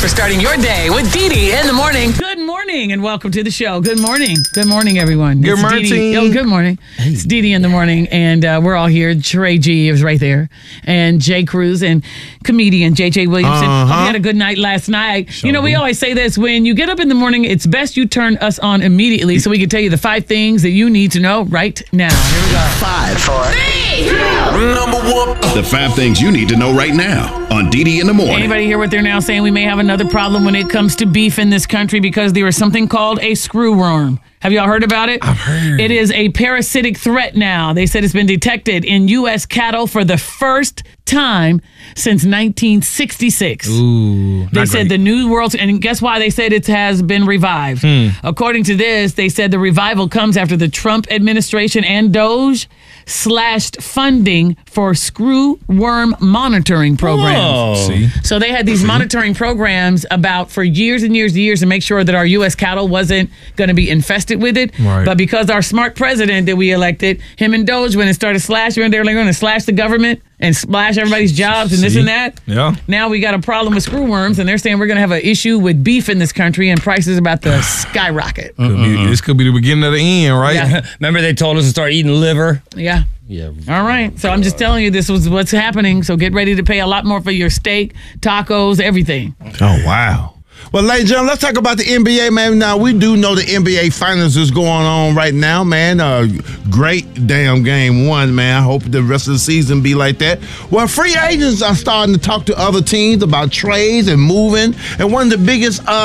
for starting your day with Dee in the morning. Good morning and welcome to the show. Good morning. Good morning, everyone. Good morning. Oh, good morning. It's Dee in the morning, and we're all here. Trey G is right there, and Jay Cruz and comedian JJ Williamson. Hope you had a good night last night. Sure. You know, we always say this: when you get up in the morning, it's best you turn us on immediately so we can tell you the 5 things that you need to know right now. Here we go. 5, 4, 3, 2. Number 1. The 5 things you need to know right now on Dee in the morning. Anybody hear what they're now saying? We may have another problem when it comes to beef in this country because there is something called a screwworm. Have y'all heard about it? I've heard. It is a parasitic threat now. They said it's been detected in U.S. cattle for the first time since 1966. Ooh, they said the New World, and guess why they said it has been revived? According to this, they said the revival comes after the Trump administration and DOJ slashed funding for screwworm monitoring programs. See? So they had these monitoring programs for years and years and years to make sure that our U.S. cattle wasn't going to be infested with it. Right. But because our smart president that we elected, him and DOJ went and started slashing, they were going to slash the government and slash everybody's jobs and this and that. Yeah. Now we got a problem with screwworms, and they're saying we're going to have an issue with beef in this country, and prices about to skyrocket. This could be the beginning of the end, right? Yeah. Remember they told us to start eating liver? Yeah. Yeah. All right. So I'm just telling you, this was what's happening. So get ready to pay a lot more for your steak, tacos, everything. Oh, wow. Well, ladies and gentlemen, let's talk about the NBA, man. Now, we do know the NBA Finals is going on right now, man. Great damn game 1, man. I hope the rest of the season be like that. Well, free agents are starting to talk to other teams about trades and moving. And one of the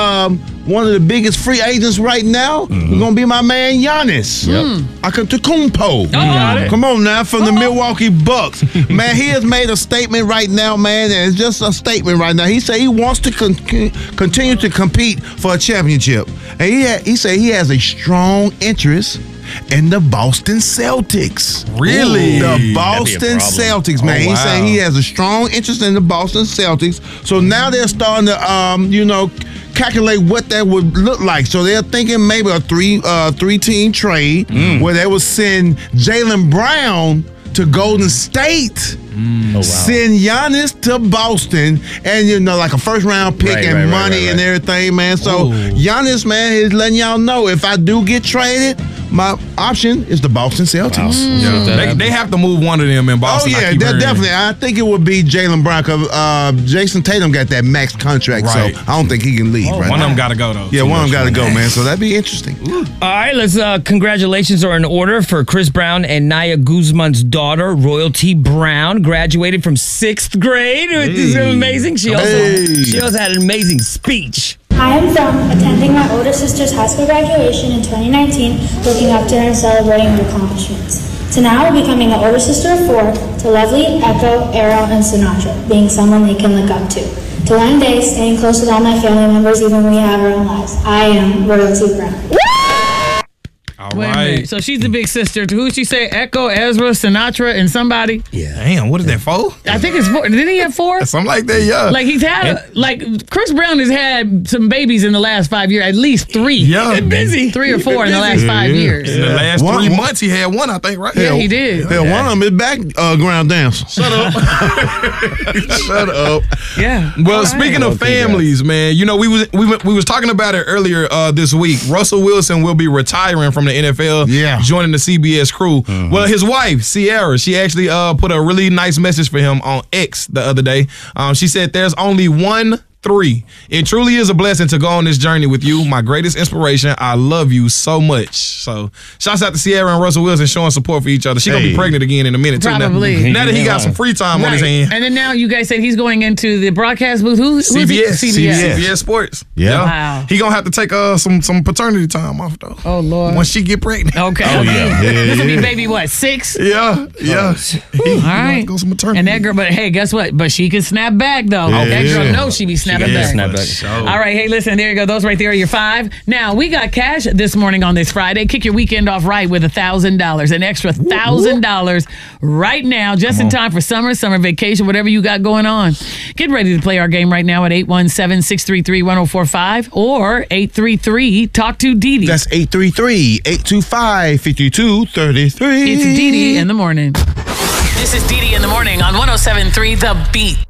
biggest free agents right now is going to be my man Giannis. Antetokounmpo. Come on now, from the Milwaukee Bucks. Man, he has made a statement right now, man, and it's just a statement right now. He said he wants to continue to compete for a championship. And he said he has a strong interest in the Boston Celtics. Really? The Boston Celtics, man. Oh, wow. He's saying he has a strong interest in the Boston Celtics. So now they're starting to, calculate what that would look like. So they're thinking maybe a three-team trade where they would send Jaylen Brown to Golden State. Send Giannis to Boston, and like a first-round pick and money and everything, man. So Giannis, man, is letting y'all know if I do get traded, my option is the Boston Celtics. Yeah. They have to move one of them in Boston. Oh, yeah, definitely. I think it would be Jaylen Brown because Jason Tatum got that max contract, so I don't think he can leave right now. One of them got to go, though. Yeah, one of them got to go, man. So that'd be interesting. All right, let's congratulations are in order for Chris Brown and Nia Guzman's daughter, Royalty Brown, graduated from 6th grade. This is amazing. She also had an amazing speech. I am from attending my older sister's high school graduation in 2019, looking up to her and celebrating her accomplishments. To now becoming an older sister of 4, to Lovely, Echo, Arrow, and Sinatra, being someone they can look up to one day staying close with all my family members even when we have our own lives. I am Royalty Brown. Wait a minute. So she's the big sister. To who she say? Echo, Ezra, Sinatra, and somebody? Yeah. Damn, what is that for? I think it's 4. Didn't he have 4? Something like that, yeah. Like he's had, Chris Brown has had some babies in the last 5 years, at least 3. Yeah. Busy. 3 or 4 in the last 5 years. In the last 3 months, he had 1, I think, right? Yeah, he did. Yeah, one of them is background dancer. Shut up. Shut up. Yeah. Well, speaking of families, man, we was talking about it earlier this week. Russell Wilson will be retiring from the NFL, joining the CBS crew. Well, his wife, Ciara, she actually put a really nice message for him on X the other day. She said, "There's only 1 3. It truly is a blessing to go on this journey with you. My greatest inspiration. I love you so much." So, shouts out to Ciara and Russell Wilson showing support for each other. She's going to be pregnant again in a minute, too. Probably. Now that he got some free time on his hands. And then now you guys said he's going into the broadcast booth. Who's CBS Sports. Yeah. Wow. He going to have to take some paternity time off, though. Oh, Lord. Once she get pregnant. Okay. Oh, yeah. This will be baby, what, 6? Yeah. All right. Go some maternity. And that girl, but hey, guess what? But she can snap back, though. Yeah. That girl knows she be snapping back. Snap back. All right, hey, listen, there you go. Those right there are your 5. Now, we got cash this morning on this Friday. Kick your weekend off right with $1,000. An extra $1,000 right now, just in time for summer vacation, whatever you got going on. Get ready to play our game right now at 817-633-1045 or 833-TALK-TO-DEDE. That's 833-825-5233. It's Dee in the morning. This is Dee in the morning on 107.3 The Beat.